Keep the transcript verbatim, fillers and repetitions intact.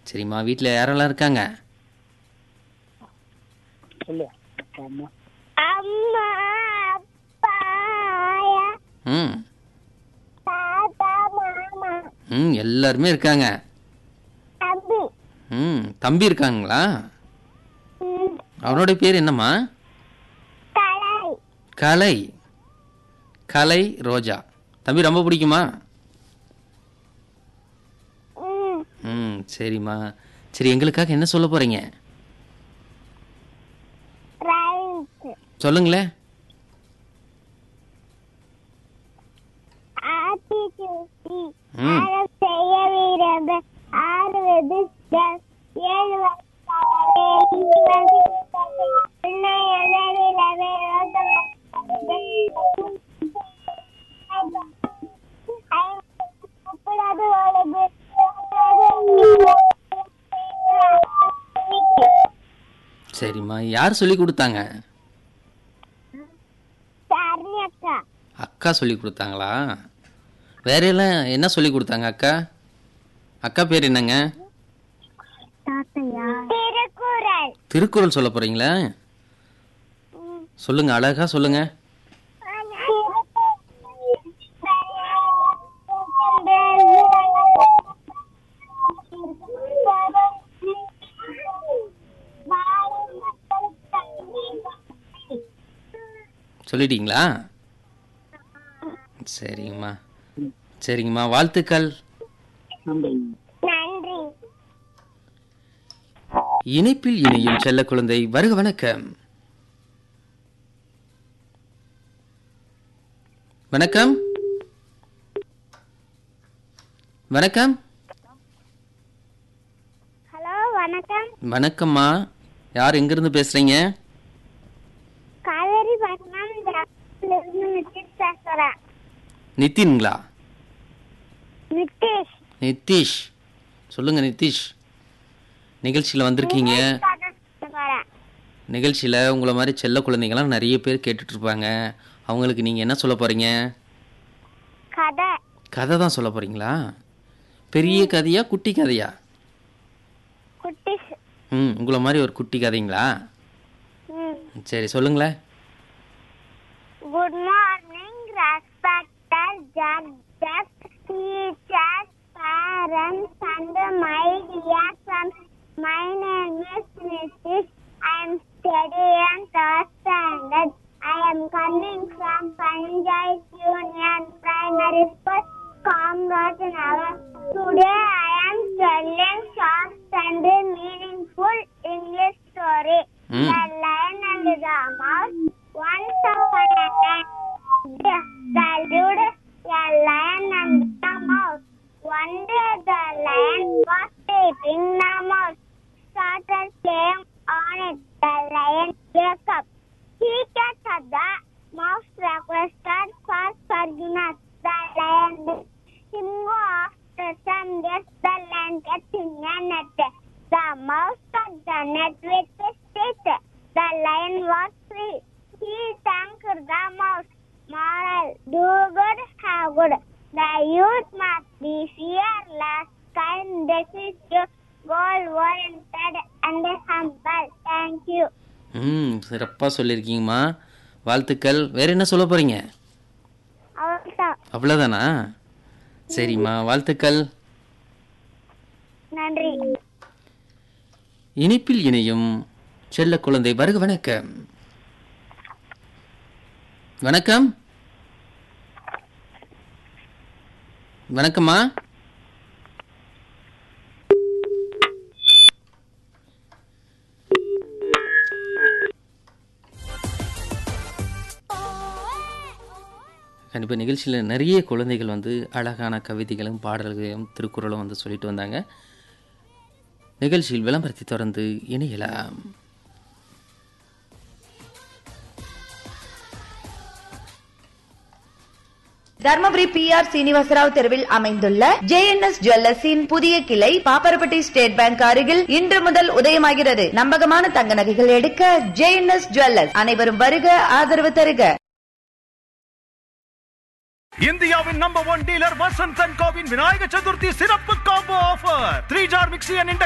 சரிம்மா, வீட்டில் யாரெல்லாம் இருக்காங்க? சொல்லு. அம்மா அம்மா அப்பா ஆயா ம் தாத்தா மாமா ம் எல்லாருமே இருக்காங்க. தம்பி. ம் தம்பி இருக்காங்களா? ம், அவனோட பேர் என்னம்மா? கலை. கலை. கலை ரோஜா. தம்பி ரொம்ப பிடிக்குமா? ம், ம் சரிம்மா. சரி, எங்களுக்காக என்ன சொல்ல போகிறீங்க? ரைட். சொல்லுங்களேன். ஆத்தி சூட்டி ம். ஆரம் செய்ய வீரம்ப ஆறுவது ஜஸ் ஏழு வயசாகவே இன்று பின்னை எதிரிலவே முப்பது ஒழுகு சரிம்மா, யார் சொல்லி கொடுத்தாங்க? சரி அக்கா. அக்கா சொல்லி கொடுத்தாங்களா? வேற எல்லாம் என்ன சொல்லி கொடுத்தாங்க அக்கா? அக்கா பேர் என்னங்க? திருக்குறள். திருக்குறள் சொல்ல போறீங்களா? சொல்லுங்க, அழகா சொல்லுங்க. சொல்லிட்டீங்களா? சரிங்கம்மா. சரிங்கம்மா, வாழ்த்துக்கள். நன்றி. நன்றி. இணைப்பில் இணையும் செல்ல குழந்தை வருக. வணக்கம். வணக்கம். வணக்கம். ஹலோ, வணக்கம். வணக்கம்மா. யார் எங்கிருந்து பேசுறீங்க? காவேரி பட்டணம் இருந்து நிதிஷ் பேசுறேன். நிதின்களா? நிதிஷ். நிதிஷ். சொல்லுங்க நிதிஷ். நிகழ்ச்சியில் வந்திருக்கீங்க. பேசுறேன். நிகழ்ச்சியில் உங்களை மாதிரி செல்ல குழந்தைங்களாம் நிறைய பேர் கேட்டுட்டு இருப்பாங்க. அவங்களுக்கு நீங்கள் என்ன சொல்ல போறீங்க? கதை. கதை தான் சொல்ல போறீங்களா? பெரிய கதையா குட்டி கதையா? குட்டி. ம் உங்களை மாதிரி ஒரு குட்டி கதைங்களா? சரி, சொல்லுங்களேன். Good morning, respected judges, teachers, parents, and my dear sons. My name is Nitish. I am studying third standard. I am coming from Panjayat Union Primary School, Kamrajnagar. Today I am telling short and meaningful English story. Mm. The Lion and the Mouse. Once upon a time, there lived a lion and a mouse. One day the lion was sleeping. The mouse started playing on it. The lion woke up. He catch the mouse requested for forgiveness. The lion let him go. After some days, the lion kept him a net. The mouse cut the net with his teeth. The lion was free. He thanked the mouse. Moral: do good, have good. The youth must be fearless, kind, decisive, goal-oriented, and humble. Thank you. ம் சிறப்பாக சொல்லியிருக்கீங்கம்மா. வாழ்த்துக்கள். வேற என்ன சொல்ல போறீங்க? அவ்வளவுதான். அவ்வளோதானா? சரிம்மா, வாழ்த்துக்கள். நன்றி. இணைப்பில் இணையும் செல்ல குழந்தை வருக. வணக்கம். வணக்கம். வணக்கம்மா. கண்டிப்பாக நிகழ்ச்சியில் நிறைய குழந்தைகள் வந்து அழகான கவிதைகளும் பாடல்களையும் திருக்குறளும் வந்து சொல்லிட்டு வந்தாங்க. நிகழ்ச்சியில் விளம்பரத்தை தொடர்ந்து இணையலாம். தர்மபுரி பி ஆர் சீனிவாசராவ் தெருவில் அமைந்துள்ள ஜே என் எஸ் ஜுவல்லர்ஸின் புதிய கிளை பாப்பரப்பட்டி ஸ்டேட் பேங்க் அருகில் இன்று முதல் உதயமாகிறது. நம்பகமான தங்க நகைகள் எடுக்க ஜே என் எஸ் ஜுவல்லர்ஸ். அனைவரும் வருக, ஆதரவு தருக. இந்தியாவின் number one dealer Vasanth and CoWIN Vinayaka Chaturthi சிறப்பு combo offer. Three jar mixie and